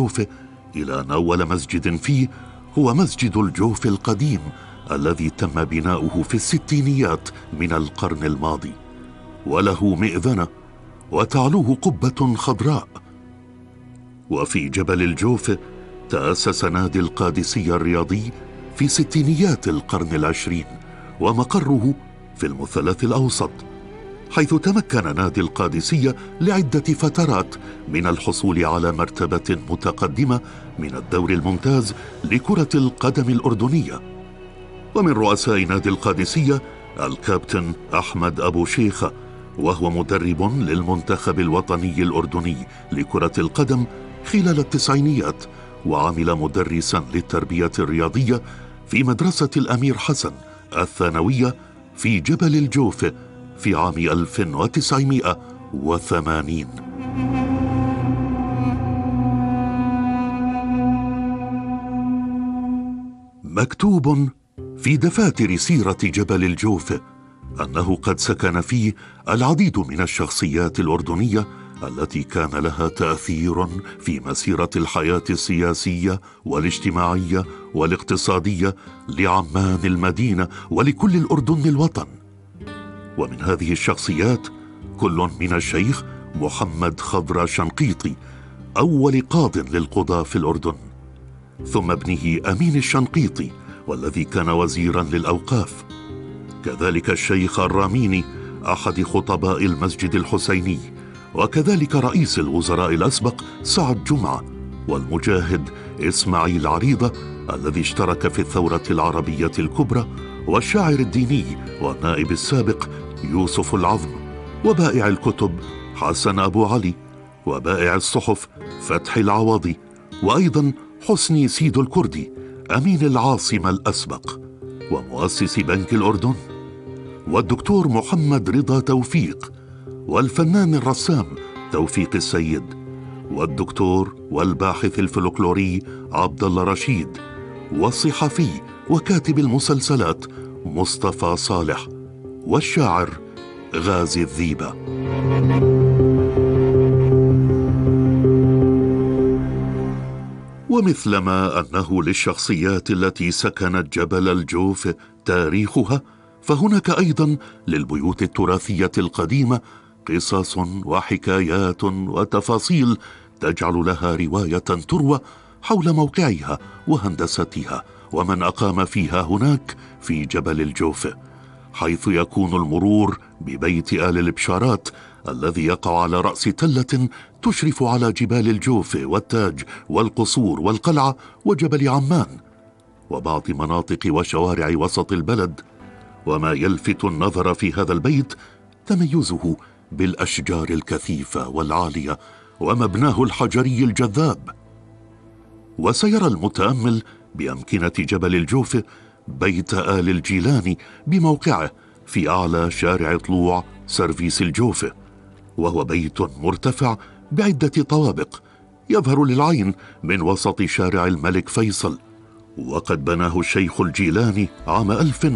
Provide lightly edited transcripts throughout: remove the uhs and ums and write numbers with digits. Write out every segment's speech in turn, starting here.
الجوف، إلى أن أول مسجد فيه هو مسجد الجوف القديم الذي تم بناؤه في الستينيات من القرن الماضي، وله مئذنة وتعلوه قبة خضراء. وفي جبل الجوف تأسس نادي القادسية الرياضي في ستينيات القرن العشرين، ومقره في المثلث الأوسط، حيث تمكن نادي القادسية لعدة فترات من الحصول على مرتبة متقدمة من الدور الممتاز لكرة القدم الأردنية. ومن رؤساء نادي القادسية الكابتن أحمد أبو شيخة، وهو مدرب للمنتخب الوطني الأردني لكرة القدم خلال التسعينيات، وعمل مدرسا للتربية الرياضية في مدرسة الأمير حسن الثانوية في جبل الجوف في عام 1980. مكتوب في دفاتر سيرة جبل الجوف أنه قد سكن فيه العديد من الشخصيات الأردنية التي كان لها تأثير في مسيرة الحياة السياسية والاجتماعية والاقتصادية لعمان المدينة ولكل الأردن الوطن. ومن هذه الشخصيات كل من الشيخ محمد خضر شنقيطي، أول قاض للقضاة في الأردن، ثم ابنه أمين الشنقيطي والذي كان وزيرا للأوقاف، كذلك الشيخ الراميني أحد خطباء المسجد الحسيني، وكذلك رئيس الوزراء الأسبق سعد جمعة، والمجاهد إسماعيل عريضة الذي اشترك في الثورة العربية الكبرى، والشاعر الديني والنائب السابق يوسف العظم، وبائع الكتب حسن أبو علي، وبائع الصحف فتحي العوضي، وأيضا حسني سيد الكردي أمين العاصمة الأسبق ومؤسس بنك الأردن، والدكتور محمد رضا توفيق، والفنان الرسام توفيق السيد، والدكتور والباحث الفلكلوري عبد الله رشيد، والصحفي وكاتب المسلسلات مصطفى صالح، والشاعر غازي الذيبة. ومثلما أنه للشخصيات التي سكنت جبل الجوف تاريخها، فهناك أيضا للبيوت التراثية القديمة قصص وحكايات وتفاصيل تجعل لها رواية تروى حول موقعها وهندستها ومن أقام فيها هناك في جبل الجوف، حيث يكون المرور ببيت آل البشارات الذي يقع على رأس تلة تشرف على جبال الجوف والتاج والقصور والقلعة وجبل عمان وبعض مناطق وشوارع وسط البلد. وما يلفت النظر في هذا البيت تميزه بالأشجار الكثيفة والعالية ومبناه الحجري الجذاب. وسيرى المتأمل بأمكنة جبل الجوف بيت آل الجيلاني بموقعه في أعلى شارع طلوع سيرفيس الجوف، وهو بيت مرتفع بعدة طوابق يظهر للعين من وسط شارع الملك فيصل، وقد بناه الشيخ الجيلاني عام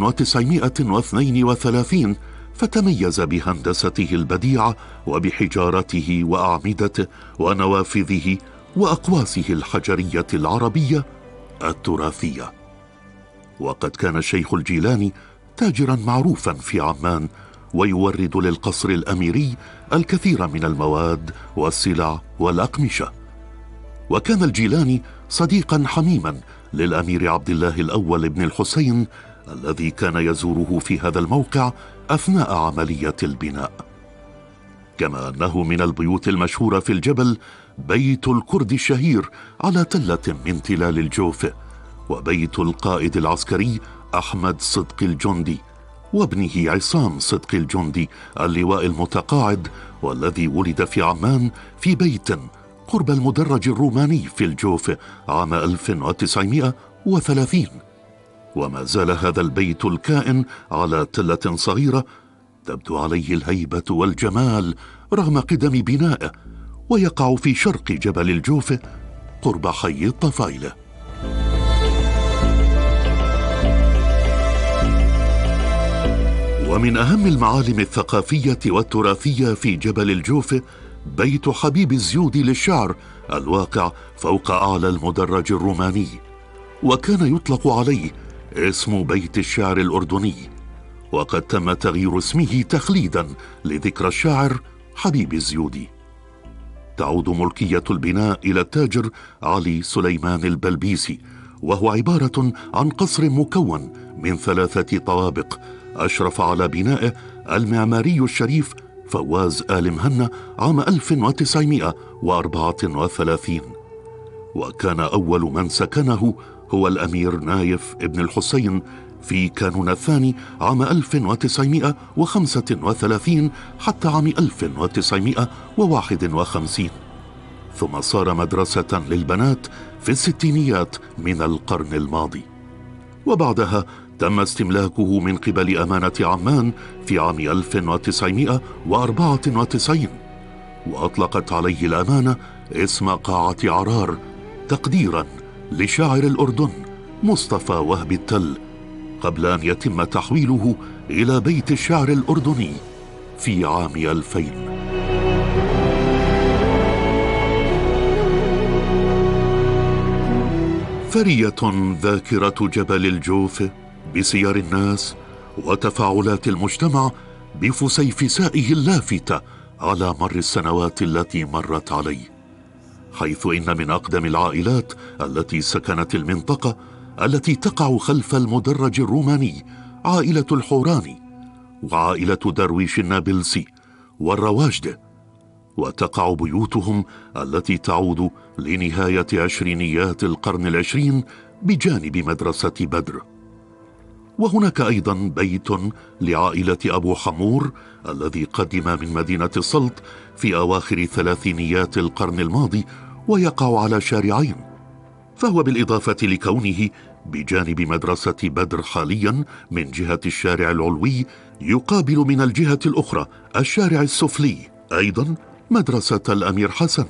1932، فتميز بهندسته البديعة وبحجارته وأعمدته ونوافذه وأقواسه الحجرية العربية التراثية. وقد كان الشيخ الجيلاني تاجرا معروفا في عمان، ويورد للقصر الأميري الكثير من المواد والسلع والأقمشة. وكان الجيلاني صديقا حميما للأمير عبد الله الأول بن الحسين الذي كان يزوره في هذا الموقع أثناء عملية البناء. كما أنه من البيوت المشهورة في الجبل بيت الكرد الشهير على تلة من تلال الجوف، وبيت القائد العسكري أحمد صدق الجندي وابنه عصام صدق الجندي اللواء المتقاعد، والذي ولد في عمان في بيت قرب المدرج الروماني في الجوف عام 1930. وما زال هذا البيت الكائن على تلة صغيرة تبدو عليه الهيبة والجمال رغم قدم بنائه، ويقع في شرق جبل الجوف قرب حي الطفايلة. ومن أهم المعالم الثقافية والتراثية في جبل الجوف بيت حبيب الزيودي للشعر الواقع فوق أعلى المدرج الروماني، وكان يطلق عليه اسم بيت الشعر الأردني، وقد تم تغيير اسمه تخليدا لذكرى الشاعر حبيب الزيودي. تعود ملكية البناء إلى التاجر علي سليمان البلبيسي، وهو عبارة عن قصر مكون من 3 طوابق أشرف على بنائه المعماري الشريف فواز آل مهنا عام 1934، وكان أول من سكنه هو الأمير نايف ابن الحسين في كانون الثاني عام 1935 حتى عام 1951، ثم صار مدرسة للبنات في الستينيات من القرن الماضي، وبعدها تم استملاكه من قبل أمانة عمان في عام 1994، وأطلقت عليه الأمانة اسم قاعة عرار تقديرا لشاعر الأردن مصطفى وهب التل، قبل أن يتم تحويله إلى بيت الشعر الأردني في عام 2000. ثرية ذاكرة جبل الجوف بسير الناس وتفاعلات المجتمع بفسيفسائه اللافتة على مر السنوات التي مرت عليه، حيث إن من أقدم العائلات التي سكنت المنطقة التي تقع خلف المدرج الروماني عائلة الحوراني وعائلة درويش النابلسي والرواجدة، وتقع بيوتهم التي تعود لنهاية عشرينيات القرن العشرين بجانب مدرسة بدر. وهناك أيضا بيت لعائلة أبو حمور الذي قدم من مدينة السلط في أواخر ثلاثينيات القرن الماضي، ويقع على شارعين، فهو بالإضافة لكونه بجانب مدرسة بدر حاليا من جهة الشارع العلوي، يقابل من الجهة الأخرى الشارع السفلي أيضا مدرسة الأمير حسن.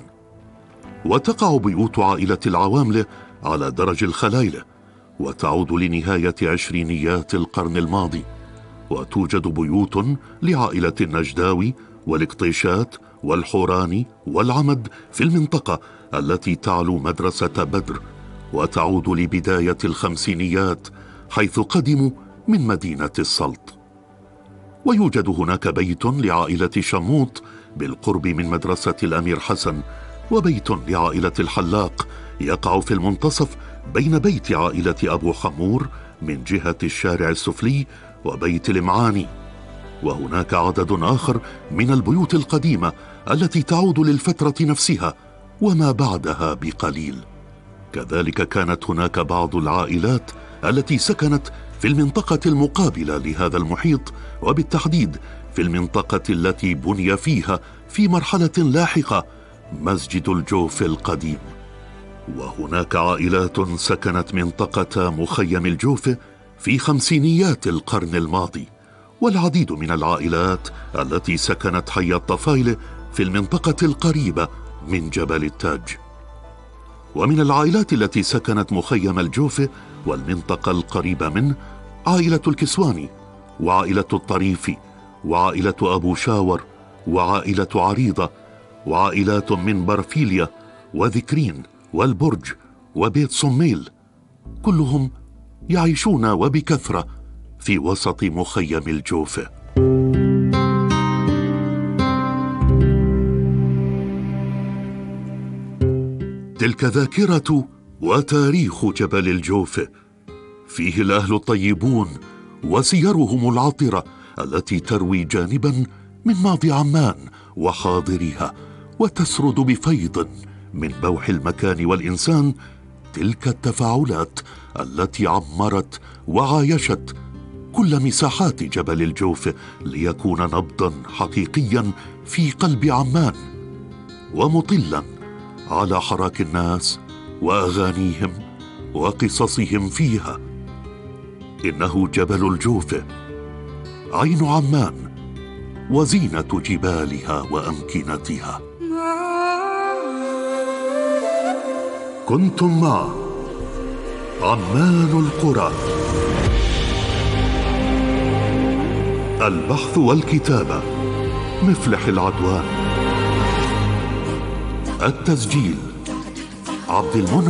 وتقع بيوت عائلة العواملة على درج الخلايلة، وتعود لنهاية عشرينيات القرن الماضي، وتوجد بيوت لعائلة النجداوي والقطيشات والحوراني والعمد في المنطقة التي تعلو مدرسة بدر، وتعود لبداية الخمسينيات حيث قدموا من مدينة السلط. ويوجد هناك بيت لعائلة شموط بالقرب من مدرسة الأمير حسن، وبيت لعائلة الحلاق يقع في المنتصف بين بيت عائلة أبو حمور من جهة الشارع السفلي وبيت المعاني. وهناك عدد آخر من البيوت القديمة التي تعود للفترة نفسها وما بعدها بقليل. كذلك كانت هناك بعض العائلات التي سكنت في المنطقة المقابلة لهذا المحيط، وبالتحديد في المنطقة التي بني فيها في مرحلة لاحقة مسجد الجوف القديم. وهناك عائلات سكنت منطقة مخيم الجوف في خمسينيات القرن الماضي، والعديد من العائلات التي سكنت حي الطفايلة في المنطقة القريبة من جبل التاج. ومن العائلات التي سكنت مخيم الجوف والمنطقة القريبة منه عائلة الكسواني وعائلة الطريفي وعائلة أبو شاور وعائلة عريضة وعائلات من برفيليا وذكرين والبرج وبيت صميل، كلهم يعيشون وبكثرة في وسط مخيم الجوف. تلك ذاكرة وتاريخ جبل الجوف، فيه الأهل الطيبون وسيرهم العطرة التي تروي جانبا من ماضي عمان وحاضرها، وتسرد بفيض من بوح المكان والإنسان تلك التفاعلات التي عمرت وعايشت كل مساحات جبل الجوف ليكون نبضا حقيقيا في قلب عمان، ومطلا على حراك الناس وأغانيهم وقصصهم فيها. إنه جبل الجوف عين عمان وزينة جبالها وأمكنتها. كنتم مع عمان القرى. البحث والكتابة مفلح العدوان. التسجيل عبد المنعم